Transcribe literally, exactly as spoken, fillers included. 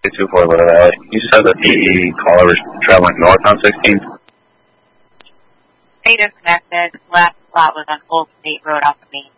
two two four Little Valley. You said that the caller was traveling north on sixteenth? They disconnected. Last spot was on Old State Road off of Main